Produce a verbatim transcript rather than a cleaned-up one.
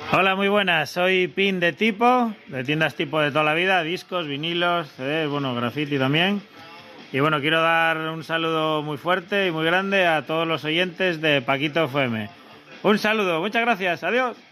Hola, muy buenas. Soy Pin de Tipo, de tiendas Tipo de toda la vida, discos, vinilos, C Ds, bueno, graffiti también. Y bueno, quiero dar un saludo muy fuerte y muy grande a todos los oyentes de Paquito F M. Un saludo, muchas gracias, adiós.